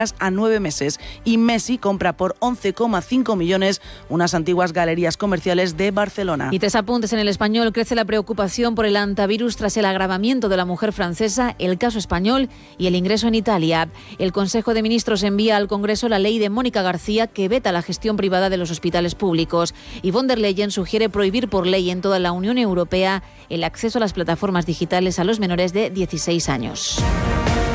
a 9 meses. Y Messi compra por 11,5 millones unas antiguas galerías comerciales de Barcelona. Y 3 apuntes en El Español. Crece la preocupación por el antivirus tras el agravamiento de la mujer francesa, el caso español y el ingreso en Italia. El Consejo de Ministros envía al Congreso la ley de Mónica García que veta la gestión privada de los hospitales públicos. Y von der Leyen sugiere prohibir por ley en toda la Unión Europea el acceso a las plataformas digitales a los menores de 16 años.